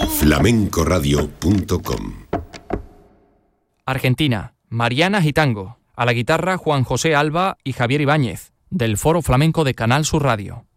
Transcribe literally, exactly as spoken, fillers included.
flamenco radio punto com. Argentina, Mariana Gitango. A la guitarra, Juan José Alba y Javier Ibáñez, del Foro Flamenco de Canal Sur Radio.